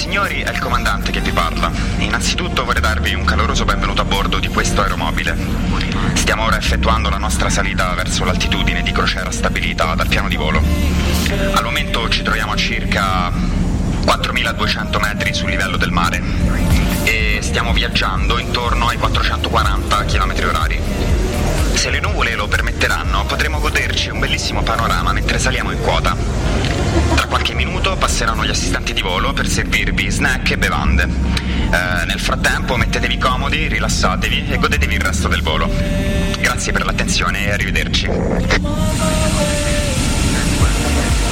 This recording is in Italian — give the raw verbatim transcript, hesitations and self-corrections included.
signori, è il comandante che vi parla. Innanzitutto vorrei darvi un caloroso benvenuto a bordo di questo aeromobile. Stiamo ora effettuando la nostra salita verso l'altitudine di crociera stabilita dal piano di volo. Al momento ci troviamo a circa quattromiladuecento metri sul livello del mare e stiamo viaggiando intorno ai quattrocentoquaranta chilometri orari. Se le nuvole lo permetteranno, potremo goderci un bellissimo panorama mentre saliamo in quota. Tra qualche minuto passeranno gli assistenti di volo per servirvi snack e bevande. Eh, nel frattempo mettetevi comodi, rilassatevi e godetevi il resto del volo. Grazie per l'attenzione e arrivederci.